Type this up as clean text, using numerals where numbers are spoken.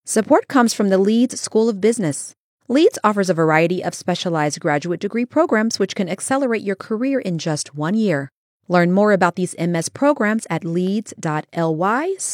Support comes from the Leeds School of Business. Leeds offers a variety of specialized graduate degree programs which can accelerate your career in just 1 year. Learn more about these MS programs at leeds.ly/careers.